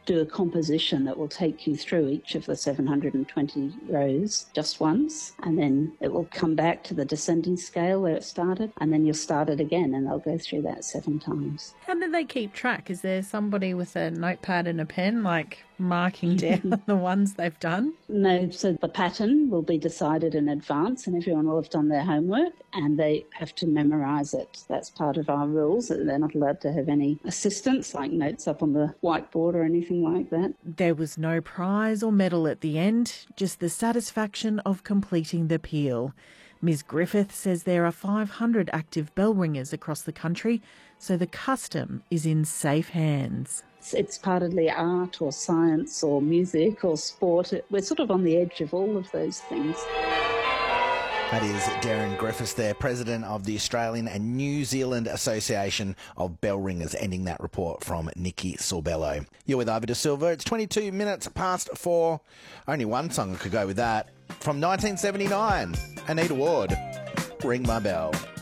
do a composition that will take you through each of the 720 rows just once, and then it will come back to the descending scale where it started, and then you'll start it again, and they'll go through that 7 times. How do they keep track? Is there somebody with a notepad and a pen, like marking down the ones they've done? No, so the pattern will be decided in advance, and everyone will have done their homework, and they have to memorise it. That's part of our rules, that they're not allowed to have any assistance, like notes up on the whiteboard or anything like that. There was no prize or medal at the end, just the satisfaction of completing the peel. Ms Griffith says there are 500 active bell ringers across the country, so the custom is in safe hands. It's partly art or science or music or sport. We're sort of on the edge of all of those things. That is Darren Griffiths there, President of the Australian and New Zealand Association of Bell Ringers, ending that report from Nikki Sorbello. You're with Ivor De Silva. It's 22 minutes past 4. Only one song could go with that. From 1979, Anita Ward, Ring My Bell.